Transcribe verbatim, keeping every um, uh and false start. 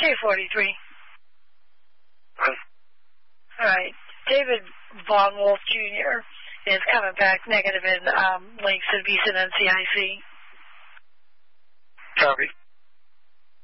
two forty-three. Huh? All right. David Von Wolf Junior is coming back negative in um, links to Visa and N C I C. Copy.